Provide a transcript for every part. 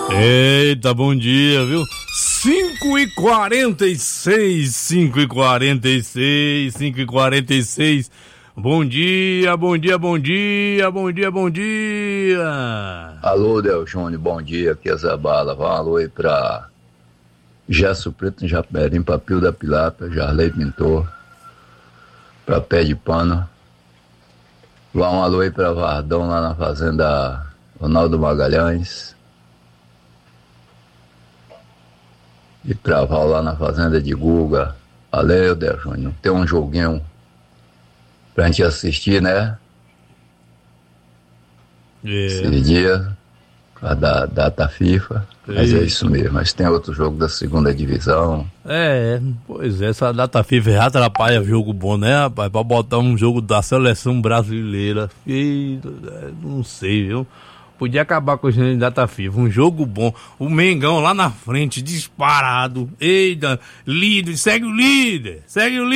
Eita, bom dia, viu? 5h46, 5h46, 5h46. Bom dia, bom dia, bom dia, bom dia, bom dia. Alô, Del Júnior, bom dia, aqui é Zé Bala. Vá um alô aí pra Gesso Preto, Japeri, Papil da Pilápia, Jarley Pintor, pra Pé de Pano. Vá um alô aí pra Vardão, lá na fazenda Ronaldo Magalhães. E pra Val, lá na fazenda de Guga. Valeu, Del Júnior. Tem um joguinho pra gente assistir, né? Esse dia, da data FIFA. Mas é isso mesmo. Mas tem outro jogo da segunda divisão. Pois é, essa data FIFA já atrapalha jogo bom, né, rapaz? Pra botar um jogo da seleção brasileira. Não sei, viu? Podia acabar com a data FIFA, um jogo bom, o Mengão lá na frente, disparado, eita, líder, segue o líder,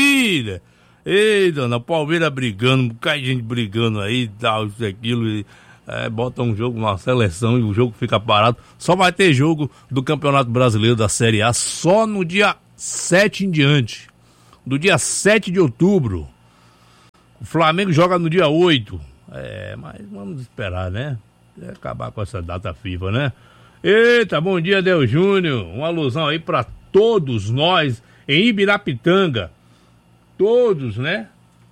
eita, na Palmeiras brigando, cai gente brigando aí, tal, isso, aquilo, bota um jogo na seleção e o jogo fica parado. Só vai ter jogo do Campeonato Brasileiro da Série A só no dia 7 em diante, do dia 7 de outubro. O Flamengo joga no dia 8, mas vamos esperar, né? Acabar com essa data FIFA, né? Eita, bom dia, Del Júnior. Uma alusão aí pra todos nós em Ibirapitanga. Todos, né?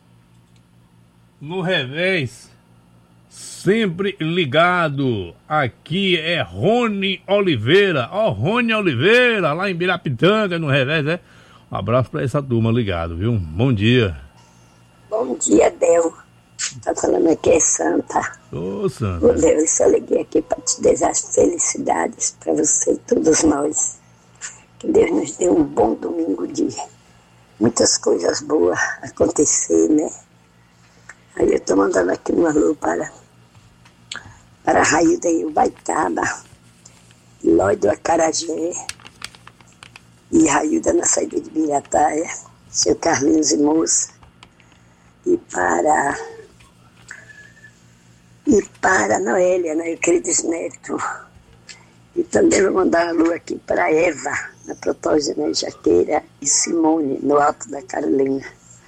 No revés. Sempre ligado. Aqui é Rony Oliveira. Rony Oliveira, lá em Ibirapitanga, no revés, né? Um abraço pra essa turma ligado, viu? Bom dia. Bom dia, Del. Tá falando aqui é Santa. Ô, Santa. Ô, Deus, eu liguei aqui para te desejar felicidades para você e todos nós. Que Deus nos dê um bom domingo de muitas coisas boas acontecer, né? Aí eu tô mandando aqui um alô para a Railda e o Baitaba, Lói do Acarajé e Railda na saída de Birataia, seu Carlinhos e Moça, e para a Noélia, né, Euclides Neto. E também vou mandar um alô aqui para Eva, na Protógena Jaqueira, e Simone, no Alto da Carolina.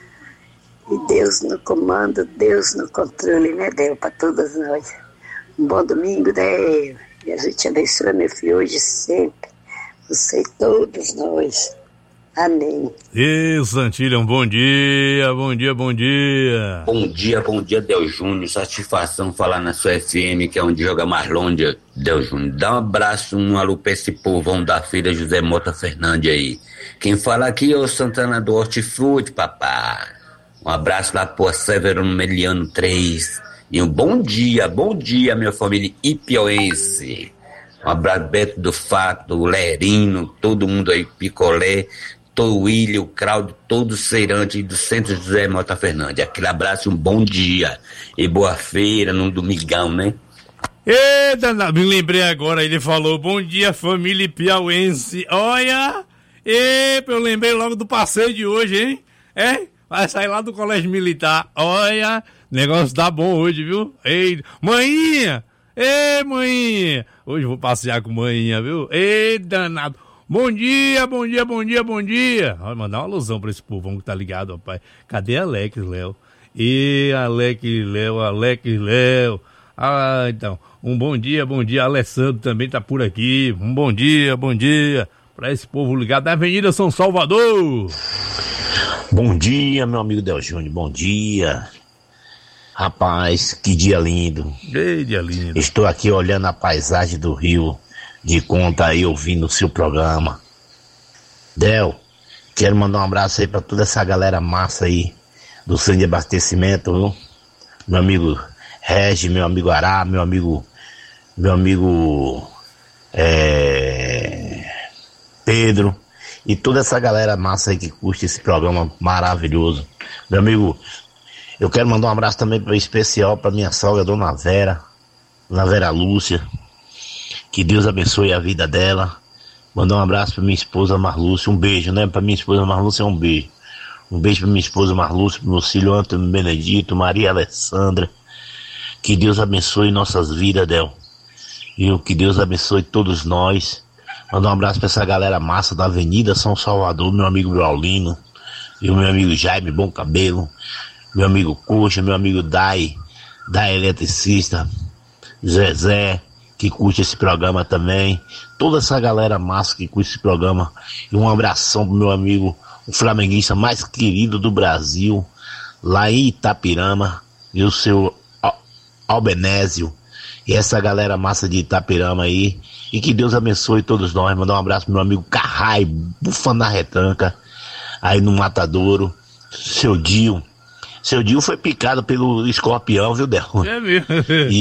E Deus no comando, Deus no controle, né, Deus, para todas nós. Um bom domingo, Deus. E a gente abençoe, meu filho, hoje e sempre. Você e todos nós. Amém. E Santilha, bom dia, bom dia, bom dia. Bom dia, Del Júnior. Satisfação falar na sua FM, que é onde joga Marlândia, Del Júnior. Dá um abraço, um alô pra esse povão da filha José Mota Fernandes aí. Quem fala aqui é o Santana do Hortifruti, papai. Um abraço lá pro Severino Meliano 3. E um bom dia, minha família ipiauense. Um abraço Beto do Fato, do Lerino, todo mundo aí, Picolé, todo o William, o Claudio, todo o Ceirante do Centro José Mota Fernandes. Aquele abraço, um bom dia e boa feira, num domingão, né? Eita, me lembrei agora, ele falou, bom dia família piauense. Olha, eu lembrei logo do passeio de hoje, hein? Vai sair lá do Colégio Militar. Olha, negócio tá bom hoje, viu? Ei, maninha! Ei, maninha! Hoje eu vou passear com maninha, viu? Ei, danado! Bom dia, bom dia, bom dia, bom dia! Vai mandar uma alusão pra esse povão que tá ligado, rapaz. Cadê Alex, Léo? Alex, Léo. Então, um bom dia, Alessandro também tá por aqui. Um bom dia pra esse povo ligado da Avenida São Salvador. Bom dia, meu amigo Del Júnior, bom dia. Rapaz, que dia lindo. Ei, dia lindo. Estou aqui olhando a paisagem do Rio de Conta aí, ouvindo o seu programa. Del, quero mandar um abraço aí pra toda essa galera massa aí do centro de abastecimento, viu? Meu amigo Regi, meu amigo Ará, meu amigo Pedro e toda essa galera massa aí que curte esse programa maravilhoso. Meu amigo, eu quero mandar um abraço também especial para minha sogra, Dona Vera Lúcia. Que Deus abençoe a vida dela. Mandar um abraço para minha esposa Marlúcia, um beijo, né? Para minha esposa Marlúcia um beijo. Um beijo para minha esposa Marlúcia, pro meu filho Antônio Benedito, Maria Alessandra. Que Deus abençoe nossas vidas, Del. Viu? Que Deus abençoe todos nós. Mandar um abraço pra essa galera massa da Avenida São Salvador, meu amigo Braulino, e o meu amigo Jaime Bom Cabelo, meu amigo Coxa, meu amigo Dai Eletricista, Zezé, que curte esse programa também, toda essa galera massa que curte esse programa, e um abração pro meu amigo, o flamenguista mais querido do Brasil, lá em Itapirama, e o seu Albenésio, e essa galera massa de Itapirama aí, e que Deus abençoe todos nós. Mandar um abraço pro meu amigo Carrai, bufa na retranca, aí no Matadouro, seu Dio foi picado pelo escorpião, viu, Del? É mesmo.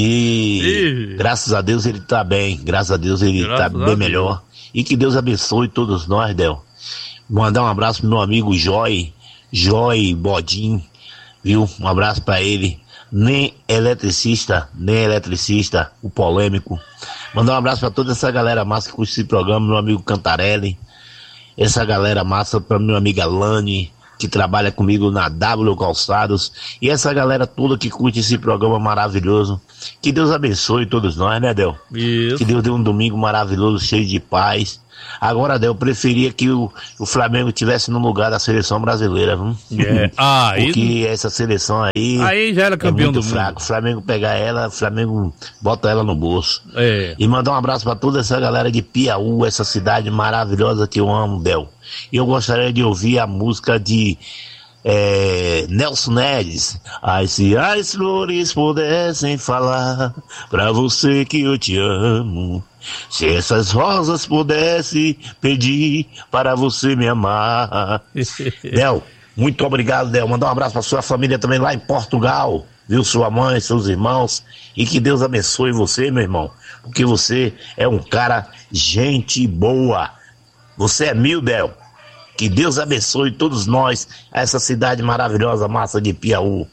E graças a Deus ele tá bem, graças a Deus ele tá bem melhor, e que Deus abençoe todos nós, Del. Mandar um abraço pro meu amigo Joy Bodin, viu? Um abraço pra ele. Nem eletricista, o polêmico. Mandar um abraço pra toda essa galera massa que curte esse programa, meu amigo Cantarelli. Essa galera massa pra minha amiga Lani, que trabalha comigo na W Calçados. E essa galera toda que curte esse programa maravilhoso. Que Deus abençoe todos nós, né, Del? Isso. Que Deus dê um domingo maravilhoso, cheio de paz. Agora, Del, eu preferia que o Flamengo estivesse no lugar da seleção brasileira, viu? Porque essa seleção aí já era campeão muito fraco. O Flamengo pegar ela, o Flamengo bota ela no bolso. E mandar um abraço pra toda essa galera de Piauí, essa cidade maravilhosa que eu amo, Del. E eu gostaria de ouvir a música de Nelson Nedes. Ai, se as flores pudessem falar pra você que eu te amo, se essas rosas pudessem pedir para você me amar. Del, muito obrigado, Del. Mandar um abraço pra sua família também lá em Portugal, viu? Sua mãe, seus irmãos, e que Deus abençoe você, meu irmão, porque você é um cara gente boa. Você é mil, Del. Que Deus abençoe todos nós, essa cidade maravilhosa, massa de Piauí.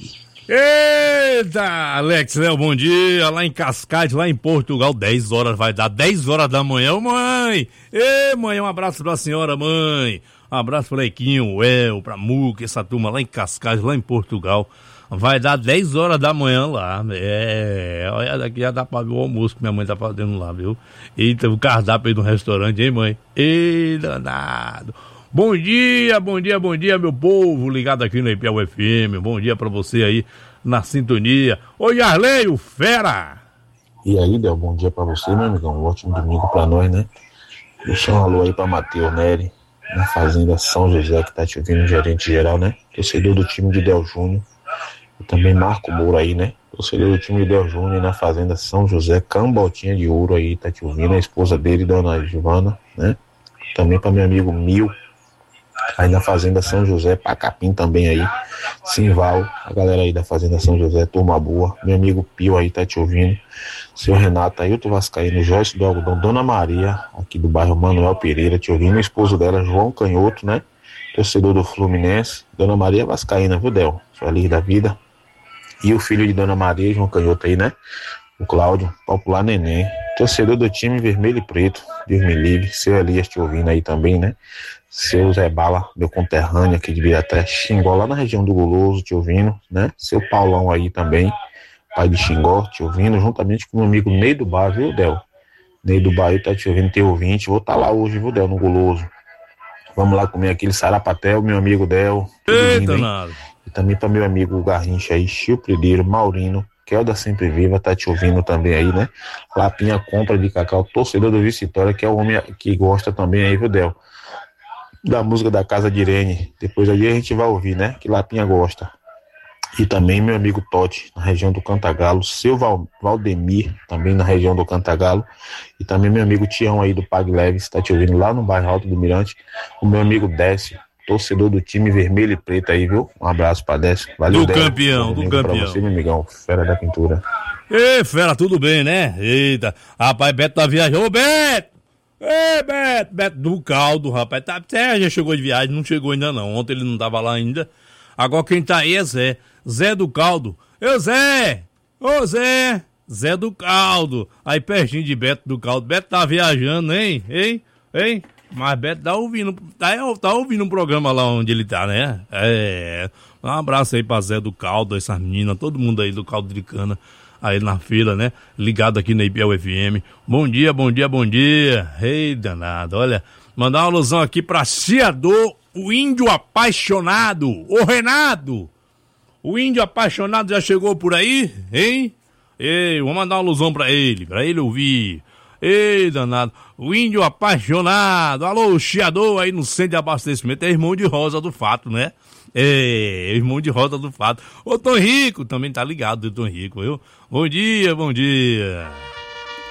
Eita, Alex, bom dia, lá em Cascais, lá em Portugal, 10 horas, vai dar 10 horas da manhã. Ô mãe, mãe, um abraço pra senhora, mãe, um abraço pra Equinho, o El, pra Muca, essa turma lá em Cascais, lá em Portugal, vai dar 10 horas da manhã lá. Olha, daqui já dá pra ver o almoço que minha mãe tá fazendo lá, viu? Eita, o cardápio aí do restaurante, hein, mãe? Ei, danado. Bom dia, meu povo, ligado aqui no Piauí FM. Bom dia pra você aí na sintonia. Ô, Yarley, o fera! E aí, Del, bom dia pra você, meu amigão. Um ótimo domingo pra nós, né? Deixa um alô aí pra Matheus Neri, na Fazenda São José, que tá te ouvindo, gerente geral, né? Torcedor do time de Del Júnior. E também Marco Moura aí, né? Torcedor do time de Del Júnior, na Fazenda São José, Cambotinha de Ouro aí, tá te ouvindo. A esposa dele, Dona Giovana, né? Também pra meu amigo Mil, aí na Fazenda São José, Pacapim também aí, Simval, a galera aí da Fazenda São José, turma boa, meu amigo Pio aí tá te ouvindo, seu Renato, Ailton Vascaíno, Joyce do Algodão, Dona Maria, aqui do bairro Manuel Pereira, te ouvindo, o esposo dela, João Canhoto, né, torcedor do Fluminense, Dona Maria Vascaína, viu, Del, sua líder da vida, e o filho de Dona Maria, João Canhoto aí, né, o Cláudio, popular Neném, torcedor do time vermelho e preto, Deus me livre, seu Elias te ouvindo aí também, né, seu Zé Bala, meu conterrâneo aqui de Viraté, Xingó, lá na região do Guloso, te ouvindo, né? Seu Paulão aí também, pai de Xingó, te ouvindo, juntamente com meu amigo Ney do Bar, viu, Del? Ney do Bar aí tá te ouvindo, teu ouvinte, vou estar lá hoje, viu, Del, no Guloso. Vamos lá comer aquele sarapatel, meu amigo Del. Eita, nada. E também para meu amigo Garrincha aí, Chio Prideiro, Maurino, Kelda Sempre Viva, tá te ouvindo também aí, né? Lapinha Compra de Cacau, torcedor do Vitória, que é o homem que gosta também aí, viu, Del? Da música da Casa de Irene, depois ali a gente vai ouvir, né, que Lapinha gosta. E também meu amigo Totti, na região do Cantagalo, seu Valdemir, também na região do Cantagalo, e também meu amigo Tião aí do Pag Leves, tá te ouvindo lá no bairro Alto do Mirante, o meu amigo Décio, torcedor do time vermelho e preto aí, viu? Um abraço pra Décio, valeu, do campeão, do campeão. Pra você, meu amigão, fera da pintura. Ei, fera, tudo bem, né? Eita, rapaz, Beto tá viajando, ô Beto! Ei, Beto do Caldo, rapaz, já chegou de viagem, não chegou ainda não, ontem ele não tava lá ainda, agora quem tá aí é Zé do Caldo, Zé do Caldo, aí pertinho de Beto do Caldo, Beto tá viajando, hein, mas Beto tá ouvindo um programa lá onde ele tá, né, um abraço aí pra Zé do Caldo, essas meninas, todo mundo aí do Caldo de Cana, aí na fila, né? Ligado aqui na IPL FM. Bom dia, bom dia, bom dia. Ei, danado, olha, mandar uma alusão aqui pra Ciador, o índio apaixonado. Ô, Renato, o índio apaixonado já chegou por aí, hein? Ei, vou mandar uma alusão pra ele ouvir. Ei, danado, o índio apaixonado. Alô, Chiador aí no centro de abastecimento, é irmão de Rosa do Fato, né? É, irmão de Rosa do Fato. Ô, Tom Rico, também tá ligado, Tom Rico, viu? Bom dia, bom dia.